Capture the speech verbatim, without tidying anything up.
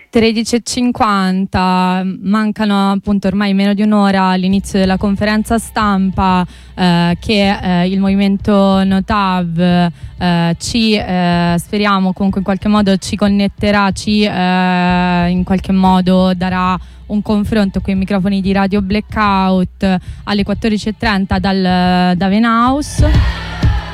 tredici e cinquanta, mancano appunto ormai meno di un'ora all'inizio della conferenza stampa eh, che eh, il movimento Notav eh, ci eh, speriamo comunque in qualche modo ci connetterà, ci eh, in qualche modo darà un confronto con i microfoni di Radio Blackout alle quattordici e trenta dal da Venhouse.